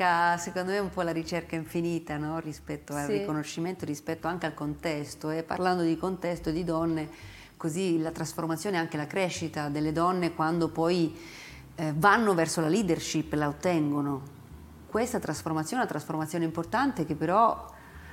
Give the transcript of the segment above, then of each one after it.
ricerca, secondo me è un po' la ricerca infinita, no? Rispetto al riconoscimento, rispetto anche al contesto. E parlando di contesto e di donne, così la trasformazione e anche la crescita delle donne quando poi vanno verso la leadership, la ottengono. Questa trasformazione è una trasformazione importante che però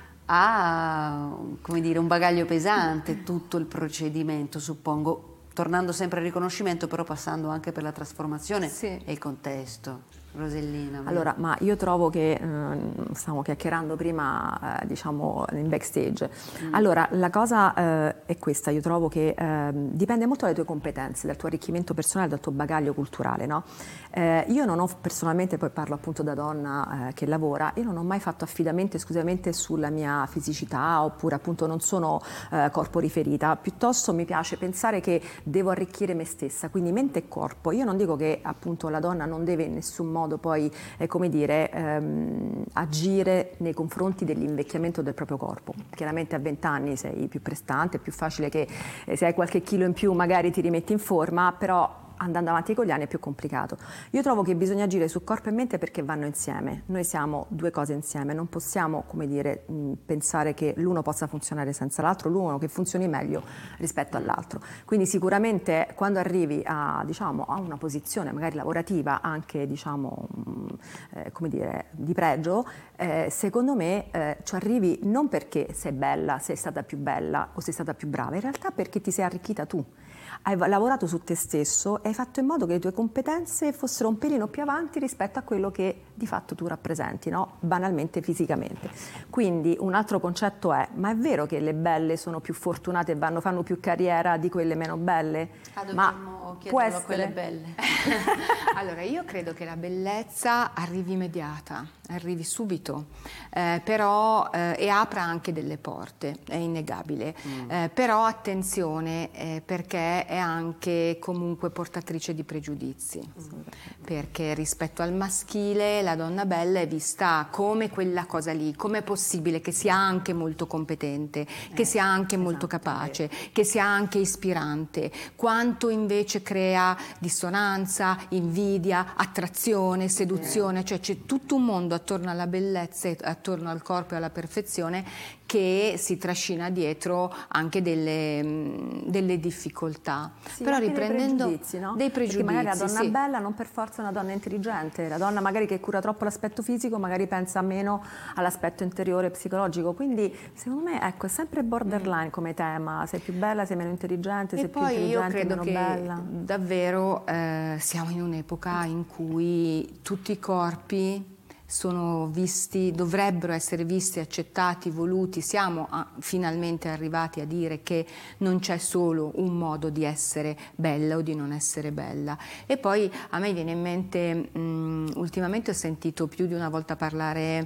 ha, come dire, un bagaglio pesante tutto il procedimento, suppongo, tornando sempre al riconoscimento, però passando anche per la trasformazione e il contesto. Rosellina. Allora, ma io trovo che, stiamo chiacchierando prima, diciamo, in backstage. Allora, la cosa è questa, io trovo che dipende molto dalle tue competenze, dal tuo arricchimento personale, dal tuo bagaglio culturale, no? Io non ho personalmente, poi parlo appunto da donna che lavora, io non ho mai fatto affidamento esclusivamente sulla mia fisicità, oppure appunto non sono corpo riferita, piuttosto mi piace pensare che devo arricchire me stessa, quindi mente e corpo. Io non dico che appunto la donna non deve in nessun modo poi, come dire, agire nei confronti dell'invecchiamento del proprio corpo. Chiaramente a 20 anni sei più prestante, è più facile che se hai qualche chilo in più magari ti rimetti in forma, però andando avanti con gli anni è più complicato. Io trovo che bisogna agire su corpo e mente perché vanno insieme. Noi siamo due cose insieme, non possiamo, come dire, pensare che l'uno possa funzionare senza l'altro, l'uno che funzioni meglio rispetto all'altro. Quindi sicuramente quando arrivi a, diciamo, a una posizione magari lavorativa anche, diciamo, come dire, di pregio, secondo me ci arrivi non perché sei bella, sei stata più bella o sei stata più brava, in realtà perché ti sei arricchita tu. Hai lavorato su te stesso e hai fatto in modo che le tue competenze fossero un pelino più avanti rispetto a quello che di fatto tu rappresenti, no? Banalmente fisicamente. Quindi un altro concetto è, ma è vero che le belle sono più fortunate e fanno più carriera di quelle meno belle? Ma può essere? A quelle belle. Allora, io credo che la bellezza arrivi immediata, arrivi subito, però e apra anche delle porte, è innegabile. Però attenzione, perché è anche comunque portatrice di pregiudizi, perché rispetto al maschile la donna bella è vista come quella cosa lì, com'è possibile che sia anche molto competente, che sia anche molto capace, che sia anche ispirante, quanto invece crea dissonanza, invidia, attrazione, seduzione, cioè c'è tutto un mondo attorno alla bellezza e attorno al corpo e alla perfezione che si trascina dietro anche delle difficoltà. Sì, però riprendendo dei pregiudizi, no? Dei pregiudizi, perché magari la donna bella non per forza è una donna intelligente, la donna magari che cura troppo l'aspetto fisico magari pensa meno all'aspetto interiore psicologico, quindi secondo me ecco è sempre borderline come tema, sei più bella, sei meno intelligente, sei più intelligente, io credo meno che bella. davvero siamo in un'epoca in cui tutti i corpi sono visti, dovrebbero essere visti, accettati, voluti. Siamo finalmente arrivati a dire che non c'è solo un modo di essere bella o di non essere bella. E poi a me viene in mente, ultimamente ho sentito più di una volta parlare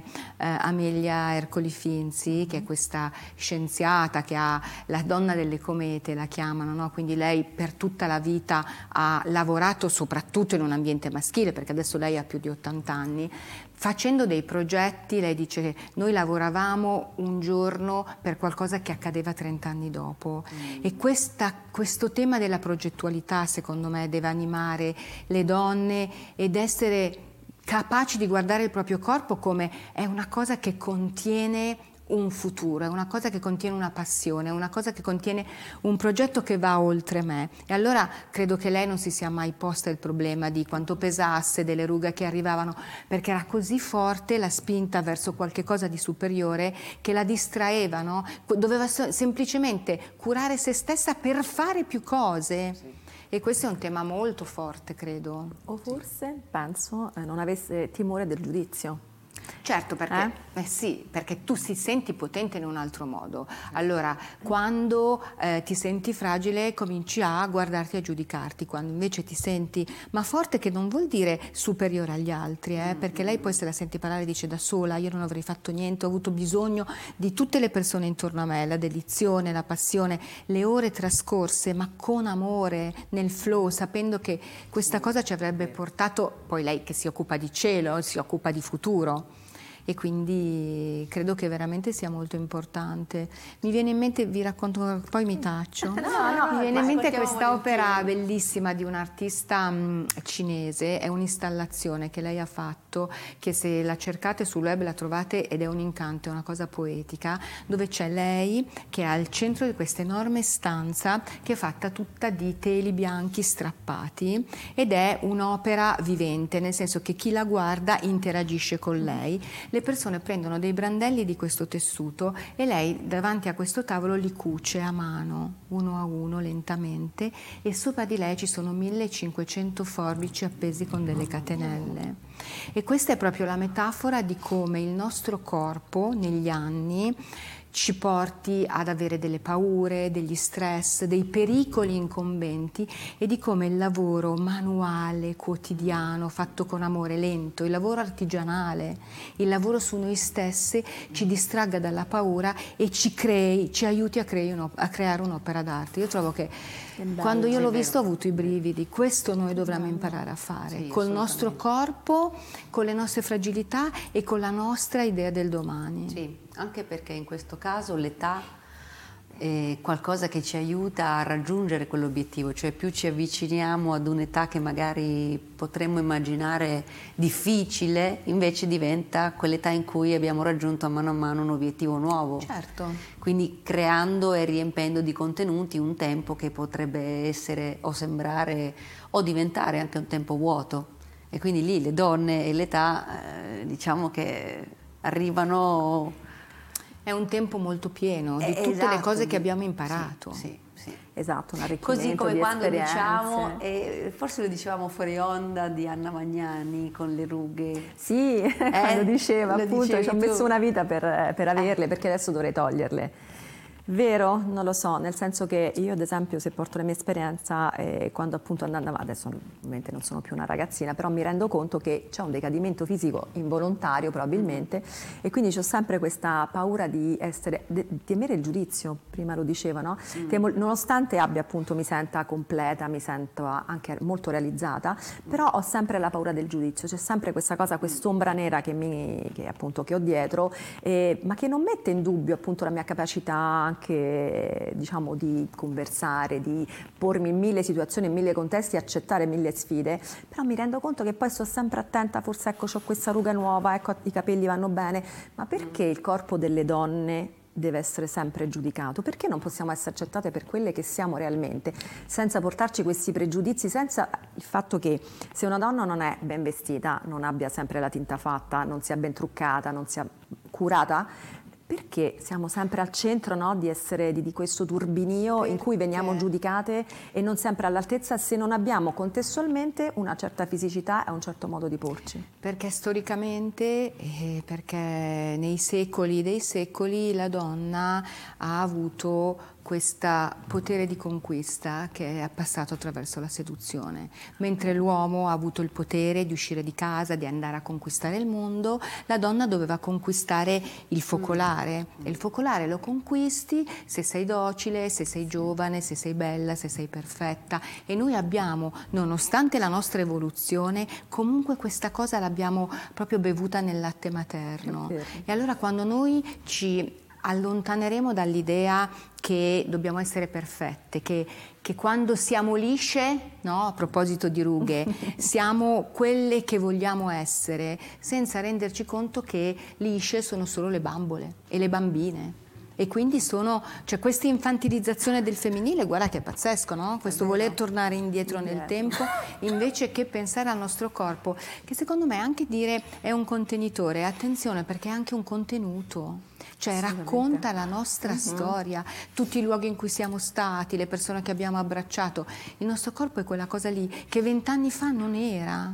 Amelia Ercoli Finzi, che è questa scienziata che ha la donna delle comete, la chiamano, no? Quindi lei per tutta la vita ha lavorato soprattutto in un ambiente maschile, perché adesso lei ha più di 80 anni, facendo dei progetti. Lei dice che noi lavoravamo un giorno per qualcosa che accadeva 30 anni dopo e questo tema della progettualità secondo me deve animare le donne ed essere capaci di guardare il proprio corpo come è una cosa che contiene un futuro, è una cosa che contiene una passione, è una cosa che contiene un progetto che va oltre me. E allora credo che lei non si sia mai posta il problema di quanto pesasse, delle rughe che arrivavano, perché era così forte la spinta verso qualche cosa di superiore che la distraeva, no? Doveva semplicemente curare se stessa per fare più cose. Sì. E questo è un tema molto forte, credo. O forse, penso, non avesse timore del giudizio. Certo, perché sì, perché tu si senti potente in un altro modo. Allora, quando ti senti fragile cominci a guardarti, a giudicarti, quando invece ti senti ma forte, che non vuol dire superiore agli altri, perché lei poi se la senti parlare dice da sola, io non avrei fatto niente, ho avuto bisogno di tutte le persone intorno a me, la dedizione, la passione, le ore trascorse, ma con amore, nel flow, sapendo che questa cosa ci avrebbe portato, poi lei che si occupa di cielo, si occupa di futuro, e quindi credo che veramente sia molto importante. Mi viene in mente, vi racconto, poi mi taccio. Mi viene in mente questa opera bellissima di un artista cinese, è un'installazione che lei ha fatto, che se la cercate sul web la trovate ed è un incanto, è una cosa poetica, dove c'è lei che è al centro di questa enorme stanza che è fatta tutta di teli bianchi strappati ed è un'opera vivente, nel senso che chi la guarda interagisce con lei. Le persone prendono dei brandelli di questo tessuto e lei davanti a questo tavolo li cuce a mano, uno a uno, lentamente, e sopra di lei ci sono 1500 forbici appesi con delle catenelle. E questa è proprio la metafora di come il nostro corpo negli anni ci porti ad avere delle paure, degli stress, dei pericoli incombenti, e di come il lavoro manuale, quotidiano, fatto con amore, lento, il lavoro artigianale, il lavoro su noi stessi ci distragga dalla paura e ci aiuti a creare un'opera d'arte. Io trovo che quando io l'ho visto ho avuto i brividi. Questo noi dovremmo imparare a fare, col nostro corpo, con le nostre fragilità e con la nostra idea del domani. Sì, anche perché in questo caso l'età è qualcosa che ci aiuta a raggiungere quell'obiettivo, cioè più ci avviciniamo ad un'età che magari potremmo immaginare difficile, invece diventa quell'età in cui abbiamo raggiunto a mano un obiettivo nuovo. Certo. Quindi creando e riempendo di contenuti un tempo che potrebbe essere o sembrare o diventare anche un tempo vuoto. E quindi lì le donne e l'età diciamo che arrivano. È un tempo molto pieno di tutte le cose che abbiamo imparato. Sì, sì. Esatto, un arricchimento così come di quando esperienze. diciamo, forse lo dicevamo fuori onda, di Anna Magnani con le rughe. Sì, lo diceva, lo appunto, ci ho dicevi messo tu. una vita per averle, perché adesso dovrei toglierle. Vero? Non lo so, nel senso che io ad esempio, se porto la mia esperienza, quando appunto andando avanti, adesso ovviamente non sono più una ragazzina, però mi rendo conto che c'è un decadimento fisico involontario probabilmente, e quindi ho sempre questa paura di temere il giudizio, prima lo diceva, no? Che nonostante abbia appunto, mi senta completa, mi sento anche molto realizzata, però ho sempre la paura del giudizio, c'è sempre questa cosa, quest'ombra nera che ho dietro, ma che non mette in dubbio appunto la mia capacità anche, diciamo, di conversare, di pormi in 1000 situazioni, in 1000 contesti, accettare 1000 sfide, però mi rendo conto che poi sto sempre attenta, forse ecco c'ho questa ruga nuova, ecco i capelli vanno bene, ma perché il corpo delle donne deve essere sempre giudicato? Perché non possiamo essere accettate per quelle che siamo realmente, senza portarci questi pregiudizi, senza il fatto che se una donna non è ben vestita, non abbia sempre la tinta fatta, non sia ben truccata, non sia curata, perché siamo sempre al centro, no, di questo turbinio in cui veniamo giudicate e non sempre all'altezza, se non abbiamo contestualmente una certa fisicità e un certo modo di porci? Perché storicamente, perché nei secoli dei secoli la donna ha avuto questo potere di conquista che è passato attraverso la seduzione, mentre l'uomo ha avuto il potere di uscire di casa, di andare a conquistare il mondo, la donna doveva conquistare il focolare, e il focolare lo conquisti se sei docile, se sei giovane, se sei bella, se sei perfetta, e noi abbiamo, nonostante la nostra evoluzione, comunque questa cosa l'abbiamo proprio bevuta nel latte materno. E allora quando noi ci allontaneremo dall'idea che dobbiamo essere perfette, che quando siamo lisce, no, a proposito di rughe, siamo quelle che vogliamo essere, senza renderci conto che lisce sono solo le bambole e le bambine. E quindi c'è questa infantilizzazione del femminile, guarda che è pazzesco, no? Questo voler tornare indietro nel tempo, invece che pensare al nostro corpo, che secondo me anche dire è un contenitore, attenzione, perché è anche un contenuto. Cioè racconta la nostra storia, tutti i luoghi in cui siamo stati, le persone che abbiamo abbracciato. Il nostro corpo è quella cosa lì che 20 anni fa non era.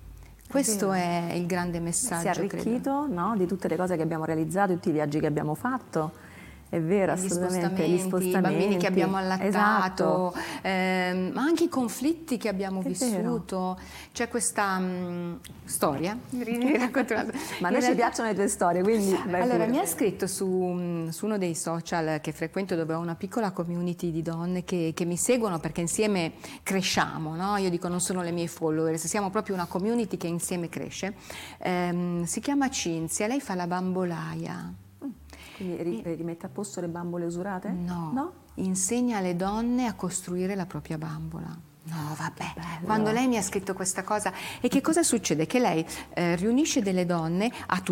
Questo è il grande messaggio. Si è arricchito, no, di tutte le cose che abbiamo realizzato, tutti i viaggi che abbiamo fatto. È vero, assolutamente, gli spostamenti, i bambini che abbiamo allattato, esatto. Ma anche i conflitti che abbiamo vissuto. C'è questa storia, ma a noi ci piacciono le tue storie, quindi allora mi ha scritto su uno dei social che frequento, dove ho una piccola community di donne che mi seguono perché insieme cresciamo, no? Io dico, non sono le mie followers, siamo proprio una community che insieme cresce. Si chiama Cinzia, lei fa la bambolaia. Quindi rimette a posto le bambole usurate? No, insegna alle donne a costruire la propria bambola. No, vabbè, quando lei mi ha scritto questa cosa, e che cosa succede? Che lei riunisce delle donne, ha